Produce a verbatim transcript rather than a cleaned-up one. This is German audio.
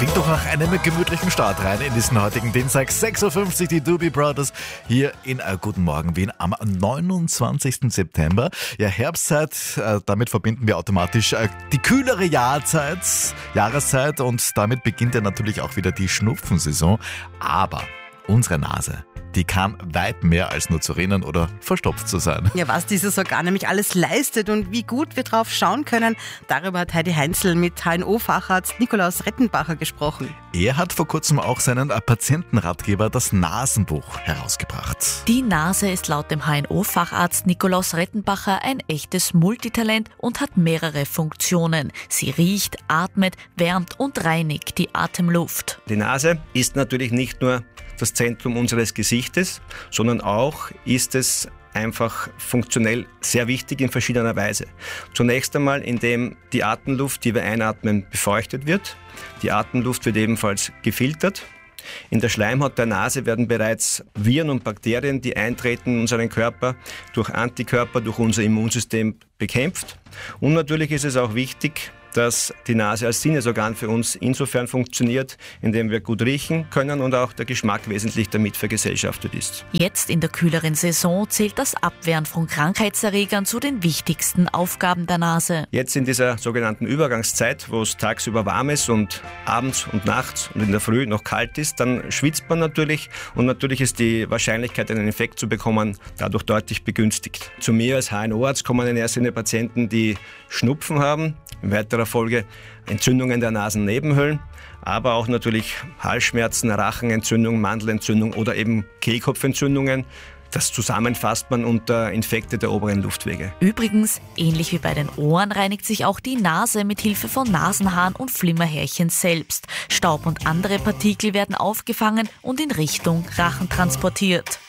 klingt doch nach einem gemütlichen Start rein in diesen heutigen Dienstag. sechs Uhr fünfzig, die Doobie Brothers hier in äh, Guten Morgen Wien am neunundzwanzigsten September. Ja, Herbstzeit, äh, damit verbinden wir automatisch äh, die kühlere Jahrzeit, Jahreszeit und damit beginnt ja natürlich auch wieder die Schnupfensaison. Aber unsere Nase, die kann weit mehr als nur zu rinnen oder verstopft zu sein. Ja, was dieses Organ nämlich alles leistet und wie gut wir drauf schauen können, darüber hat Heidi Heinzel mit H N O-Facharzt Nikolaus Rettenbacher gesprochen. Er hat vor kurzem auch seinen Patientenratgeber, das Nasenbuch, herausgebracht. Die Nase ist laut dem H N O-Facharzt Nikolaus Rettenbacher ein echtes Multitalent und hat mehrere Funktionen. Sie riecht, atmet, wärmt und reinigt die Atemluft. Die Nase ist natürlich nicht nur das Zentrum unseres Gesichtes, sondern auch ist es einfach funktionell sehr wichtig in verschiedener Weise. Zunächst einmal, indem die Atemluft, die wir einatmen, befeuchtet wird. Die Atemluft wird ebenfalls gefiltert. In der Schleimhaut der Nase werden bereits Viren und Bakterien, die eintreten in unseren Körper, durch Antikörper, durch unser Immunsystem bekämpft. Und natürlich ist es auch wichtig, dass die Nase als Sinnesorgan für uns insofern funktioniert, indem wir gut riechen können und auch der Geschmack wesentlich damit vergesellschaftet ist. Jetzt in der kühleren Saison zählt das Abwehren von Krankheitserregern zu den wichtigsten Aufgaben der Nase. Jetzt in dieser sogenannten Übergangszeit, wo es tagsüber warm ist und abends und nachts und in der Früh noch kalt ist, dann schwitzt man natürlich und natürlich ist die Wahrscheinlichkeit, einen Infekt zu bekommen, dadurch deutlich begünstigt. Zu mir als H N O-Arzt kommen in erster Linie Patienten, die Schnupfen haben, in weiterer Folge Entzündungen der Nasennebenhöhlen, aber auch natürlich Halsschmerzen, Rachenentzündung, Mandelentzündung oder eben Kehlkopfentzündungen. Das zusammenfasst man unter Infekte der oberen Luftwege. Übrigens, ähnlich wie bei den Ohren reinigt sich auch die Nase mit Hilfe von Nasenhaaren und Flimmerhärchen selbst. Staub und andere Partikel werden aufgefangen und in Richtung Rachen transportiert.